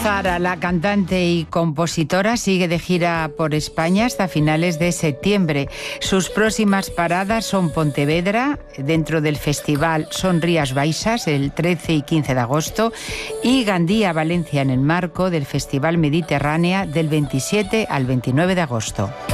Sara, la cantante y compositora, sigue de gira por España hasta finales de septiembre. Sus próximas paradas son Pontevedra, dentro del festival Son Rías Baixas, el 13 y 15 de agosto, y Gandía, Valencia, en el marco del Festival Mediterránea, del 27 al 29 de agosto.